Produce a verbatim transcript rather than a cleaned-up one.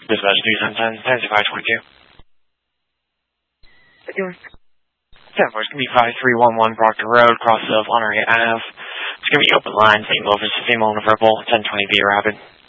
Dispatch three seven ten, taxi five twenty-two. ten four, it's going to be five three one one Proctor Road, cross of Honoré Ave. It's going to be open line, Saint Louis, female on the purple, ten twenty B Rapid.